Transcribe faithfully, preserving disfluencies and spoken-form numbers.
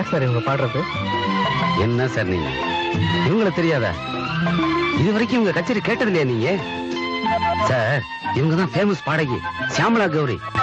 Sir இவங்க பாடுறது? என்ன சார் நீங்க இவங்களை தெரியாதா? இது வரைக்கும் இவங்க கச்சேரி கேட்டது இல்லையா நீங்க? சார் இவங்க தான் ஃபேமஸ் பாடகி சியாமலா கௌரி.